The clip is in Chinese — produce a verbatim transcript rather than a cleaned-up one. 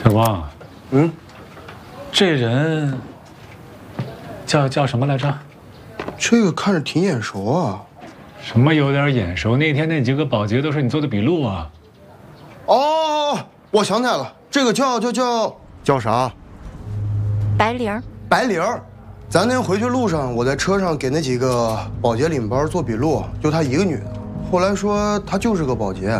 小光， 嗯， 这人叫叫什么来着？ 这个看着挺眼熟啊。 什么有点眼熟？那天那几个保洁都是你做的笔录啊。 哦，我想起来了，这个叫叫叫叫啥？ 白灵。 白灵儿。咱那天回去路上，我在车上给那几个保洁领班做笔录，就她一个女的。后来说她就是个保洁。